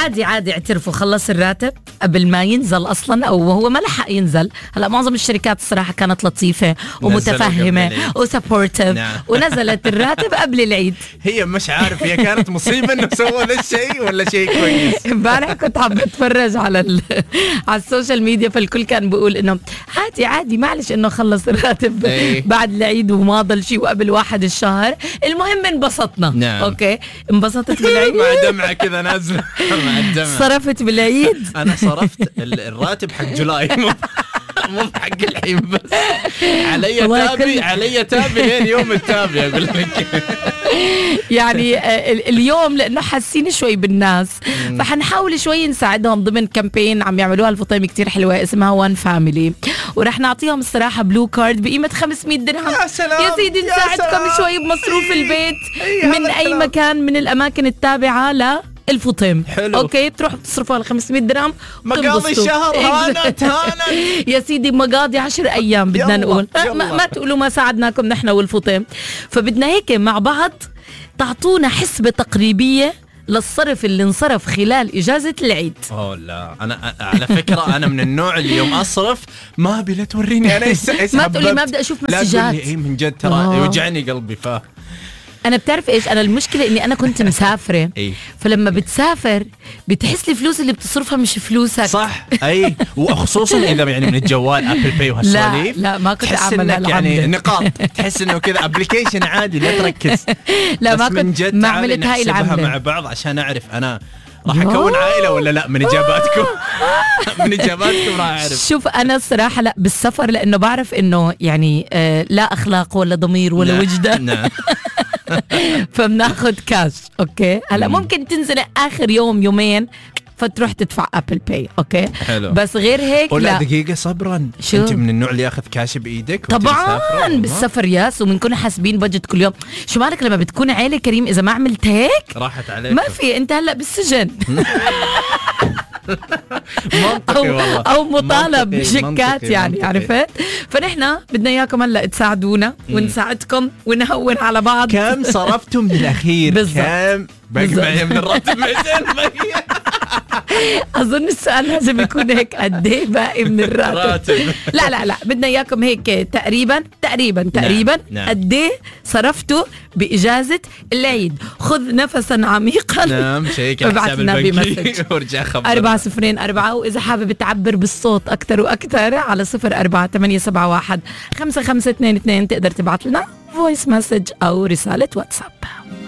عادي اعترفوا خلص الراتب قبل ما ينزل أصلا أو هو ما لحق ينزل. هلأ معظم الشركات الصراحة كانت لطيفة ومتفهمة وسبورتيف ونزلت الراتب قبل العيد. هي مش عارف هي كانت مصيبة إنه سوى ذا الشيء ولا شيء كويس. امبارح كنت عم بتفرج على السوشيال ميديا، فالكل كان بيقول إنه عادي معلش إنه خلص الراتب بعد العيد وما ضل شيء وقبل 1 الشهر. المهم انبسطنا. نعم. أوكي انبسطت بالعيد مع دمعة كذا نازلة مع الدمعة. صرفت بالعيد. أنا صرفت الراتب حق جولاي مو حق الحين بس. علي تابي لين يوم التابي أقول لك. يعني اليوم لأنه حاسين شوي بالناس فحنحاول شوي نساعدهم ضمن كامبين عم يعملوها الفطيمة كتير حلوة اسمها وان فاميلي، ورح نعطيهم الصراحة بلو كارد بقيمة 500 درهم. يا سيدي نساعدكم شوي بمصروف البيت من أي مكان من الأماكن التابعة الفطيم. حلو. اوكي بتروح تصرفوا على 500 درهم مقاضي الشهر. هانت يا سيدي مقاضي 10 أيام بدنا نقول. ما تقولوا ما ساعدناكم نحن والفطيم. فبدنا هيك مع بعض تعطونا حسبة تقريبية للصرف اللي انصرف خلال إجازة العيد. لا أنا على فكرة أنا من النوع اللي يوم أصرف ما أبي لا توريني أنا ما تقولي ما بدي أشوف مسجات. لا تقولي من جد ترى يوجعني قلبي. أنا بتعرف إيش أنا المشكلة إني أنا كنت مسافرة. فلما بتسافر بتحس الفلوس اللي بتصرفها مش فلوسك. صح. وخصوصا إذا يعني من الجوال أبل باي وهالسواليف. لا ما كنت أعمل يعني نقاط تحس إنه كذا أبليكيشن عادي لا تركز. لا ما كنت ما عملت هاي العملة مع بعض عشان أعرف أنا راح أكون عائلة ولا لا. من إجاباتكم من إجاباتكم راح أعرف. شوف أنا الصراحة لا بالسفر لأنه بعرف إنه يعني لا أخلاق ولا ضمير ولا وجدان. فبناخد كاش. أوكي هلا ممكن تنزل آخر يومين فتروح تدفع أبل باي. أوكي حلو. بس غير هيك لا دقيقة صبرا. أنت من النوع اللي ياخذ كاش بإيدك طبعا بالسفر ياس وبنكون حاسبين بجت كل يوم. شو مالك لما بتكون عيلة كريم إذا ما عملت هيك راحت عليك ما في أنت هلأ بالسجن. أو مطالب بشيكات يعني عرفت. فنحن بدنا إياكم هلأ تساعدونا ونساعدكم ونهون على بعض. كم صرفتم من الأخير؟ كم باقي من الراتب 200 أظن السؤال لازم يكون هيك قد ايه باقي من الراتب. لا بدنا إياكم هيك تقريبا نعم. قد ايه صرفتوا بإجازة العيد. خذ نفسا عميقا. نعم شيك حساب البنكي ورجع خبر 404. وإذا حابب تعبر بالصوت أكتر وأكتر على 04-871-5522 تقدر تبعت لنا فويس مسج أو رسالة واتساب.